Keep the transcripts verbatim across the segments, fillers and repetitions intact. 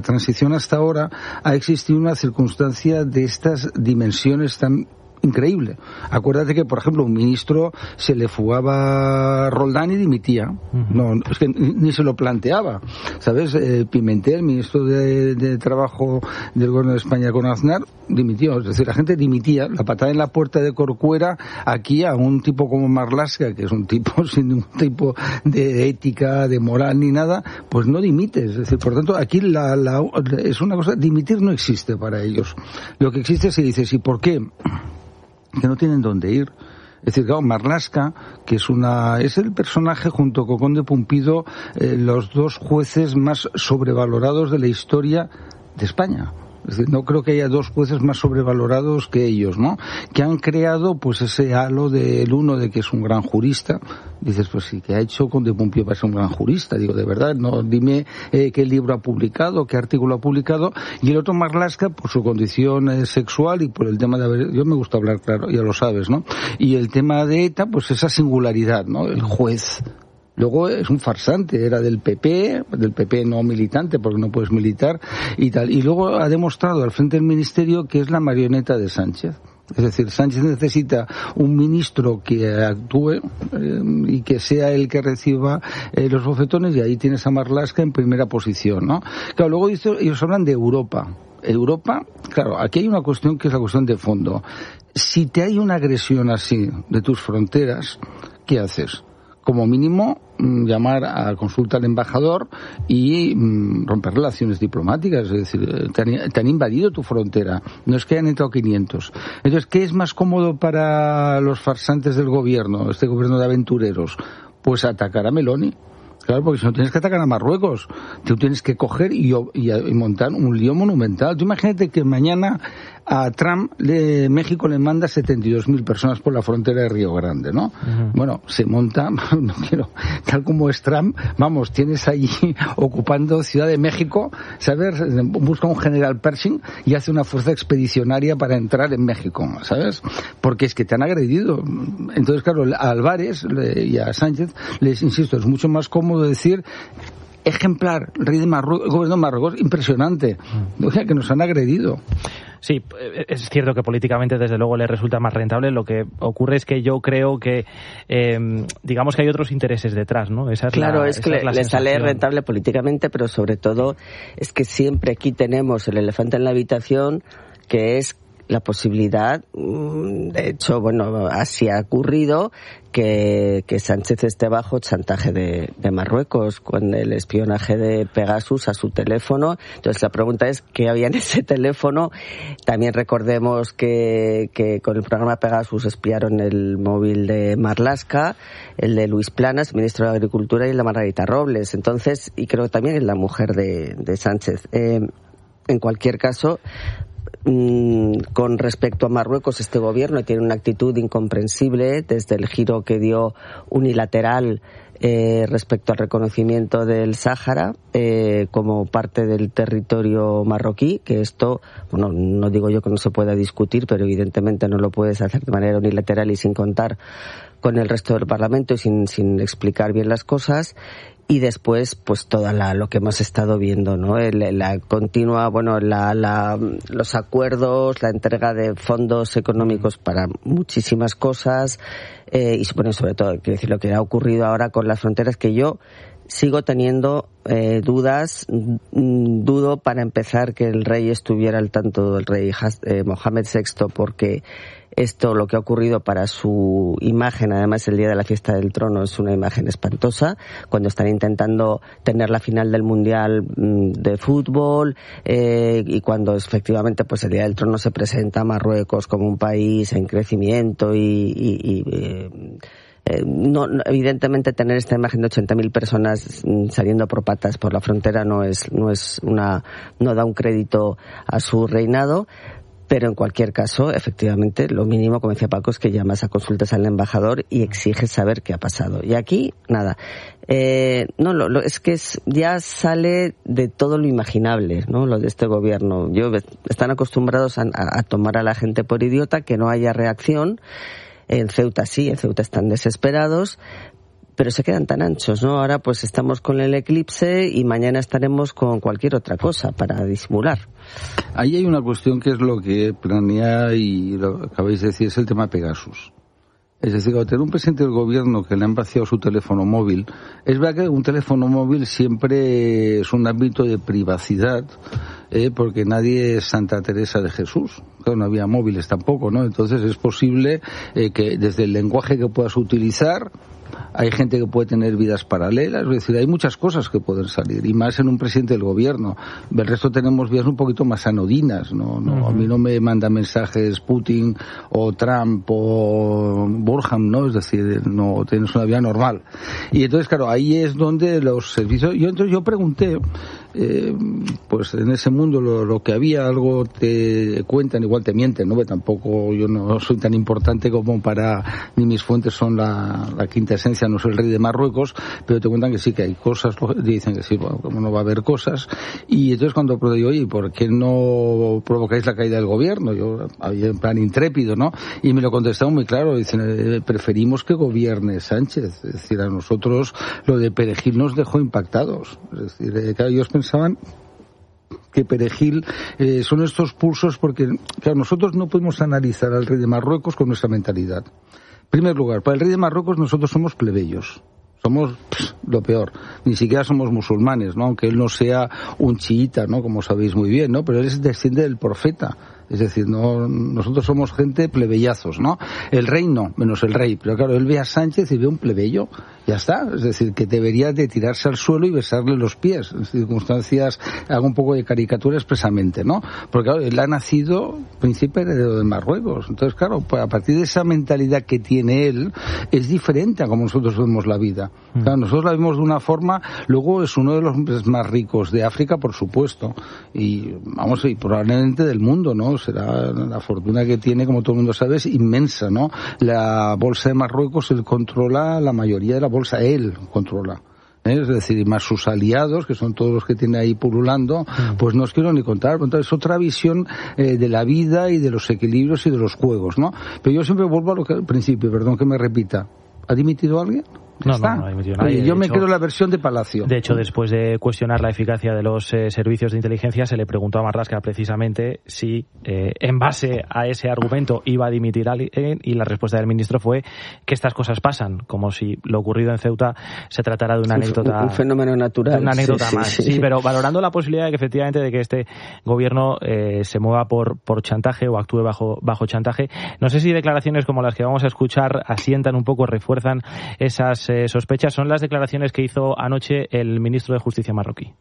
transición hasta ahora ha existido una circunstancia de estas dimensiones tan increíble. Acuérdate que, por ejemplo, un ministro se le fugaba Roldán y dimitía. Uh-huh. No, es que ni, ni se lo planteaba. ¿Sabes? Eh, Pimentel, ministro de, de Trabajo del Gobierno de España con Aznar, dimitió. Es decir, la gente dimitía. La patada en la puerta de Corcuera aquí a un tipo como Marlaska, que es un tipo sin ningún tipo de ética, de moral ni nada, pues no dimite. Es decir, por tanto, aquí la, la, es una cosa, dimitir no existe para ellos. Lo que existe es que dices, ¿y por qué? Que no tienen dónde ir. Es decir, claro, Marlaska, que es una es el personaje junto con Conde Pumpido, eh, los dos jueces más sobrevalorados de la historia de España. Es decir, no creo que haya dos jueces más sobrevalorados que ellos, ¿no? Que han creado, pues, ese halo del uno de que es un gran jurista. Dices, pues sí, ¿qué ha hecho Conde Pumpido para ser un gran jurista? Digo, de verdad, no, dime eh, qué libro ha publicado, qué artículo ha publicado. Y el otro Marlaska, por su condición eh, sexual y por el tema de haber... Yo me gusta hablar claro, ya lo sabes, ¿no? Y el tema de ETA, pues esa singularidad, ¿no? El juez. Luego es un farsante, era del P P, del P P no militante, porque no puedes militar y tal. Y luego ha demostrado al frente del ministerio que es la marioneta de Sánchez. Es decir, Sánchez necesita un ministro que actúe eh, y que sea el que reciba eh, los bofetones, y ahí tienes a Marlaska en primera posición, ¿no? Claro, luego dice, ellos hablan de Europa. Europa, claro, aquí hay una cuestión que es la cuestión de fondo. Si te hay una agresión así de tus fronteras, ¿qué haces? Como mínimo, llamar a consulta al embajador y mm, romper relaciones diplomáticas. Es decir, te han, te han invadido tu frontera. No es que hayan entrado quinientos. Entonces, ¿qué es más cómodo para los farsantes del gobierno, este gobierno de aventureros? Pues atacar a Meloni. Claro, porque si no tienes que atacar a Marruecos, tú tienes que coger y, y, y montar un lío monumental. Tú imagínate que mañana a Trump de México le manda setenta y dos mil personas por la frontera de Río Grande, ¿no? Uh-huh. Bueno, se monta, no quiero, tal como es Trump, vamos, tienes allí ocupando Ciudad de México, ¿sabes? Busca un general Pershing y hace una fuerza expedicionaria para entrar en México, ¿sabes? Porque es que te han agredido. Entonces, claro, a Álvarez y a Sánchez, les insisto, es mucho más cómodo decir ejemplar, rey de Marruecos, gobierno de Marruecos, impresionante, o sea, que nos han agredido. Sí, es cierto que políticamente desde luego le resulta más rentable. Lo que ocurre es que yo creo que eh, digamos que hay otros intereses detrás, ¿no? Esa es claro, la, es que es le, le sale rentable políticamente, pero sobre todo es que siempre aquí tenemos el elefante en la habitación, que es la posibilidad, de hecho, bueno, así ha ocurrido, que, que Sánchez esté bajo chantaje de, de Marruecos con el espionaje de Pegasus a su teléfono. Entonces la pregunta es, ¿qué había en ese teléfono? También recordemos que, que con el programa Pegasus espiaron el móvil de Marlaska, el de Luis Planas, ministro de Agricultura, y el de Margarita Robles. Entonces, y creo que también es la mujer de, de Sánchez. Eh, en cualquier caso, con respecto a Marruecos, este gobierno tiene una actitud incomprensible desde el giro que dio unilateral eh, respecto al reconocimiento del Sáhara eh, como parte del territorio marroquí, que esto, bueno, no digo yo que no se pueda discutir, pero evidentemente no lo puedes hacer de manera unilateral y sin contar con el resto del Parlamento y sin, sin explicar bien las cosas. Y después, pues toda la, lo que hemos estado viendo, ¿no? El, la continua, bueno, la, la, los acuerdos, la entrega de fondos económicos para muchísimas cosas, eh, y bueno, sobre todo, quiero decir, lo que ha ocurrido ahora con las fronteras, que yo sigo teniendo eh, dudas, dudo para empezar que el rey estuviera al tanto del rey eh, Mohamed sexto, porque esto, lo que ha ocurrido para su imagen, además el día de la fiesta del trono, es una imagen espantosa, cuando están intentando tener la final del mundial de fútbol, eh, y cuando efectivamente pues el día del trono se presenta a Marruecos como un país en crecimiento y, y, y eh, Eh, no, no, evidentemente tener esta imagen de ochenta mil personas saliendo por patas por la frontera no es, no es una, no da un crédito a su reinado. Pero en cualquier caso, efectivamente, lo mínimo, como decía Paco, es que llamas a consultas al embajador y exiges saber qué ha pasado. Y aquí, nada. Eh, no, lo, lo, es que es, ya sale de todo lo imaginable, ¿no? Lo de este gobierno. Yo, están acostumbrados a, a tomar a la gente por idiota, que no haya reacción. En Ceuta sí, en Ceuta están desesperados. pero se quedan tan anchos, ¿no? Ahora pues estamos con el eclipse y mañana estaremos con cualquier otra cosa para disimular. Ahí hay una cuestión que es lo que planea y lo que acabáis de decir, es el tema Pegasus. Es decir, al tener un presidente del gobierno que le han vaciado su teléfono móvil, es verdad que un teléfono móvil siempre es un ámbito de privacidad, eh, porque nadie es Santa Teresa de Jesús. Claro, no había móviles tampoco, ¿no? Entonces es posible eh, que desde el lenguaje que puedas utilizar, hay gente que puede tener vidas paralelas, es decir, hay muchas cosas que pueden salir, y más en un presidente del gobierno. El resto tenemos vidas un poquito más anodinas, ¿no? no uh-huh. A mí no me manda mensajes Putin o Trump o Burham, ¿no? Es decir, no tienes una vida normal. Y entonces, claro, ahí es donde los servicios... Yo entonces yo pregunté, eh, pues en ese mundo lo, lo que había, algo te cuentan, igual te mienten, ¿no? Que tampoco yo no soy tan importante como para... Ni mis fuentes son la, la quinta esencia, no soy el rey de Marruecos, pero te cuentan que sí, que hay cosas, dicen que sí, bueno, como no va a haber cosas. Y entonces cuando digo, oye, ¿por qué no provocáis la caída del gobierno? Yo había en plan intrépido, ¿no? Y me lo contestaron muy claro, dicen, eh, preferimos que gobierne Sánchez. Es decir, a nosotros lo de Perejil nos dejó impactados. Es decir, eh, claro, ellos pensaban que Perejil eh, son estos pulsos porque, claro, nosotros no podemos analizar al rey de Marruecos con nuestra mentalidad. En primer lugar, para el rey de Marruecos nosotros somos plebeyos. Somos pff, lo peor. Ni siquiera somos musulmanes, ¿no? Aunque él no sea un chiita, ¿no? Como sabéis muy bien, ¿no? Pero él es desciende del profeta. Es decir, no, nosotros somos gente plebeyazos, ¿no? El rey no, menos el rey. Pero claro, él ve a Sánchez y ve un plebeyo. Ya está. Es decir, que debería de tirarse al suelo y besarle los pies. En circunstancias, hago un poco de caricatura expresamente, ¿no? Porque claro, él ha nacido príncipe heredero de Marruecos. Entonces, claro, a partir de esa mentalidad que tiene él, es diferente a como nosotros vemos la vida. Claro, nosotros la vemos de una forma, luego es uno de los hombres más ricos de África, por supuesto. Y, vamos, y probablemente del mundo, ¿no? Será la fortuna que tiene, como todo el mundo sabe, es inmensa, ¿no? La bolsa de Marruecos, él controla la mayoría de la bolsa, él controla. ¿Eh? Es decir, más sus aliados, que son todos los que tiene ahí pululando, pues no os quiero ni contar. Entonces, es otra visión eh, de la vida y de los equilibrios y de los juegos, ¿no? Pero yo siempre vuelvo a lo que al principio, perdón que me repita. ¿Ha dimitido alguien? No, no, no ha dimitido nadie. Oye, yo me hecho, creo la versión de Palacio. De hecho, después de cuestionar la eficacia de los eh, servicios de inteligencia, se le preguntó a Marlaska precisamente si, eh, en base a ese argumento, iba a dimitir alguien, y la respuesta del ministro fue que estas cosas pasan, como si lo ocurrido en Ceuta se tratara de una un, anécdota... Un fenómeno natural. Una anécdota sí, más, sí, sí, sí. pero valorando la posibilidad de que efectivamente de que este gobierno eh, se mueva por, por chantaje o actúe bajo, bajo chantaje. No sé si declaraciones como las que vamos a escuchar asientan un poco, refuerzan esas eh, sospechas. Son las declaraciones que hizo anoche el ministro de Justicia marroquí.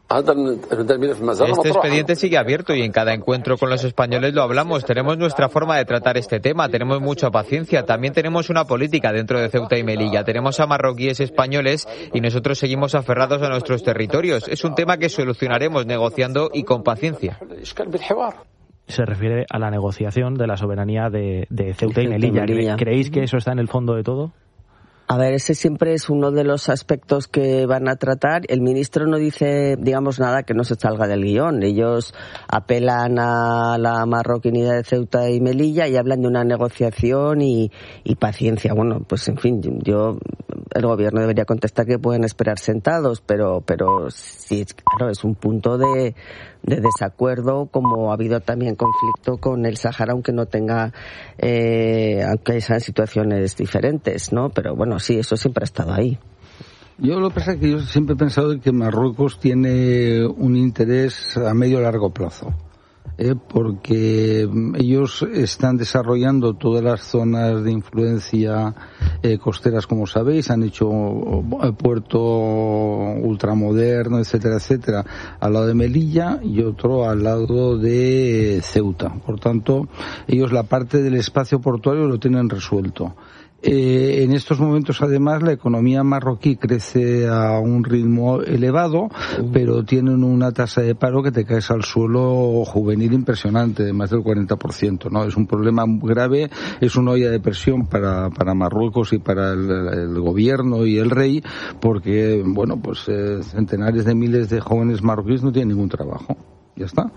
Este expediente sigue abierto y en cada encuentro con los españoles lo hablamos. Tenemos nuestra forma de tratar este tema, tenemos mucha paciencia. También tenemos una política dentro de Ceuta y Melilla. Tenemos a marroquíes españoles y nosotros seguimos aferrados a nuestros territorios. Es un tema que solucionaremos negociando y con paciencia. Se refiere a la negociación de la soberanía de, de Ceuta y Melilla. ¿Creéis que eso está en el fondo de todo? A ver, ese siempre es uno de los aspectos que van a tratar. El ministro no dice, digamos, nada que no se salga del guión. Ellos apelan a la marroquinidad de Ceuta y Melilla y hablan de una negociación y, y paciencia. Bueno, pues en fin, yo, el gobierno debería contestar que pueden esperar sentados, pero, pero sí, claro, es un punto de, de desacuerdo, como ha habido también conflicto con el Sáhara, aunque no tenga, eh, aunque sean situaciones diferentes, ¿no? Pero bueno, sí, eso siempre ha estado ahí. Yo lo que pasa es que yo siempre he pensado que Marruecos tiene un interés a medio y largo plazo. Eh, porque ellos están desarrollando todas las zonas de influencia eh, costeras, como sabéis, han hecho eh, puerto ultramoderno, etcétera, etcétera, al lado de Melilla y otro al lado de Ceuta. Por tanto, ellos la parte del espacio portuario lo tienen resuelto. Eh, en estos momentos, además, la economía marroquí crece a un ritmo elevado, pero tienen una tasa de paro que te caes al suelo juvenil impresionante, de más del cuarenta por ciento, ¿no? Es un problema grave, es una olla de presión para, para Marruecos y para el, el gobierno y el rey, porque, bueno, pues eh, centenares de miles de jóvenes marroquíes no tienen ningún trabajo. Ya está.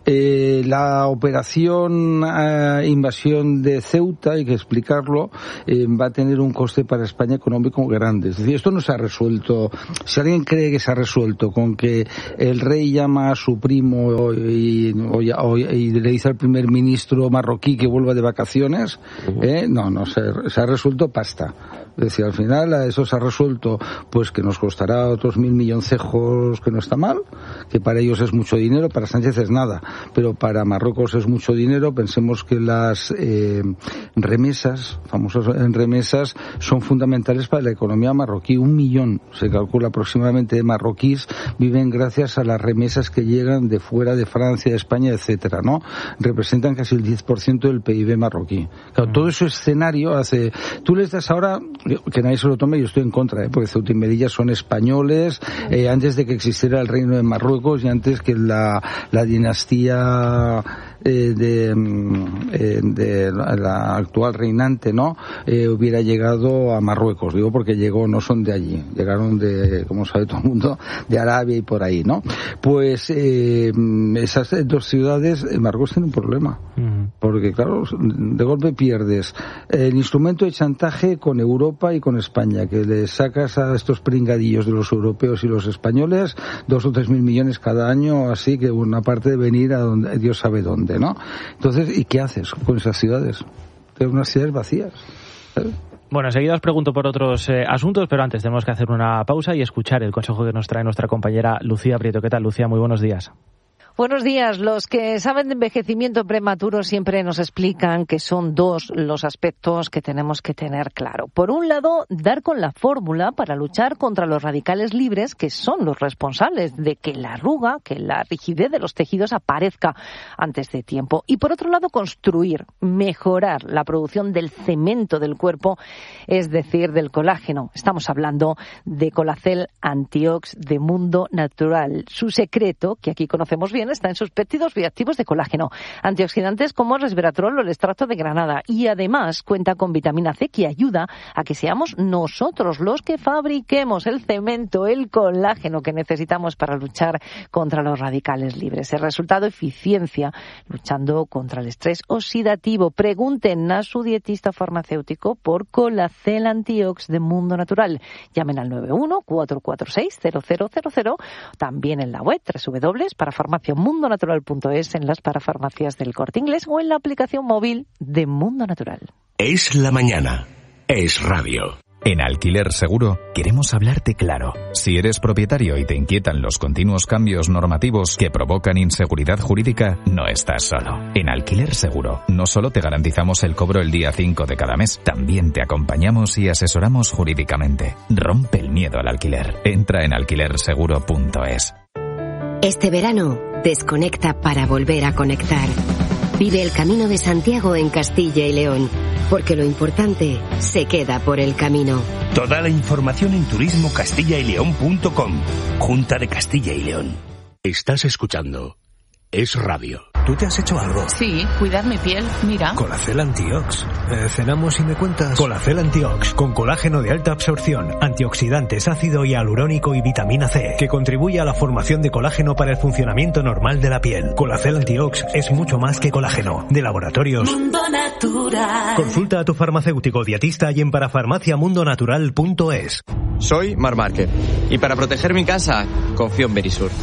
Eh, la operación eh, invasión de Ceuta, hay que explicarlo, eh, va a tener un coste para España económico grande. Es decir, esto no se ha resuelto. Si alguien cree que se ha resuelto con que el rey llama a su primo y, o, o, y le dice al primer ministro marroquí que vuelva de vacaciones, eh, no, no, se, se ha resuelto pasta. Es decir, al final eso se ha resuelto, pues que nos costará otros mil milloncejos, que no está mal, que para ellos es mucho dinero, para Sánchez es nada, pero para Marruecos es mucho dinero. Pensemos que las eh, remesas, famosas remesas, son fundamentales para la economía marroquí. Un millón, se calcula aproximadamente, de marroquíes viven gracias a las remesas que llegan de fuera, de Francia, de España, etcétera, ¿no? Representan casi el diez por ciento del P I B marroquí. Claro, todo ese escenario hace... Tú les das ahora... que nadie se lo tome, yo estoy en contra, ¿eh? Porque Ceuta y Melilla son españoles, eh, antes de que existiera el reino de Marruecos y antes que la, la dinastía eh, de, eh, de la actual reinante, ¿no? Eh, hubiera llegado a Marruecos. Digo porque llegó, no son de allí, llegaron de, como sabe todo el mundo, de Arabia y por ahí, ¿no? Pues eh, esas dos ciudades, Marruecos tiene un problema, uh-huh. porque claro, de golpe pierdes el instrumento de chantaje con Europa y con España, que le sacas a estos pringadillos de los europeos y los españoles dos o tres mil millones cada año, así que una parte de venir a donde Dios sabe dónde, ¿no? Entonces, ¿y qué haces con esas ciudades? Tienes unas ciudades vacías, ¿sabes? Bueno, enseguida os pregunto por otros eh, asuntos, pero antes tenemos que hacer una pausa y escuchar el consejo que nos trae nuestra compañera Lucía Prieto. ¿Qué tal, Lucía? Muy buenos días. Buenos días. Los que saben de envejecimiento prematuro siempre nos explican que son dos los aspectos que tenemos que tener claro. Por un lado, dar con la fórmula para luchar contra los radicales libres, que son los responsables de que la arruga, que la rigidez de los tejidos aparezca antes de tiempo. Y por otro lado, construir, mejorar la producción del cemento del cuerpo, es decir, del colágeno. Estamos hablando de Colacel Antiox de Mundo Natural. Su secreto, que aquí conocemos bien, está en sus péptidos bioactivos de colágeno, antioxidantes como el resveratrol o el extracto de granada, y además cuenta con vitamina C, que ayuda a que seamos nosotros los que fabriquemos el cemento, el colágeno que necesitamos para luchar contra los radicales libres. El resultado, eficiencia luchando contra el estrés oxidativo. Pregunten a su dietista farmacéutico por Colacel Antiox de Mundo Natural. Llamen al nueve uno cuatro cuatro seis cero cero cero cero, también en la web doble u doble u doble u punto para farmacia mundo natural punto es, en las parafarmacias del Corte Inglés o en la aplicación móvil de Mundo Natural. Es la mañana. Es radio. En Alquiler Seguro queremos hablarte claro. Si eres propietario y te inquietan los continuos cambios normativos que provocan inseguridad jurídica, no estás solo. En Alquiler Seguro no solo te garantizamos el cobro el día cinco de cada mes, también te acompañamos y asesoramos jurídicamente. Rompe el miedo al alquiler. Entra en alquiler seguro punto es. Este verano, desconecta para volver a conectar. Vive el Camino de Santiago en Castilla y León, porque lo importante se queda por el camino. Toda la información en turismo castilla y león punto com. Junta de Castilla y León. Estás escuchando Es Radio. ¿Tú te has hecho algo? Sí, cuidar mi piel, mira. Colacel Antiox. Eh, ¿Cenamos y me cuentas? Colacel Antiox, con colágeno de alta absorción, antioxidantes, ácido hialurónico y vitamina C, que contribuye a la formación de colágeno para el funcionamiento normal de la piel. Colacel Antiox es mucho más que colágeno. De Laboratorios Mundo Natural. Consulta a tu farmacéutico dietista y en parafarmacia mundo natural punto es. Soy Mar Márquez y para proteger mi casa confío en Verisur.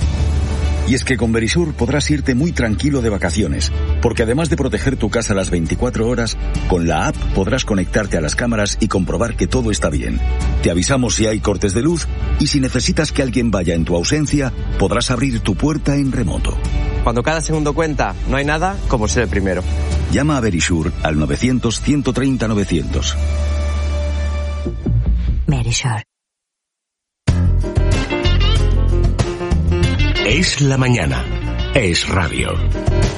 Y es que con Verisur podrás irte muy tranquilo de vacaciones, porque además de proteger tu casa las veinticuatro horas, con la app podrás conectarte a las cámaras y comprobar que todo está bien. Te avisamos si hay cortes de luz y si necesitas que alguien vaya en tu ausencia, podrás abrir tu puerta en remoto. Cuando cada segundo cuenta, no hay nada como ser el primero. Llama a Verisur al novecientos ciento treinta novecientos. Verisur. Es la mañana. Es radio.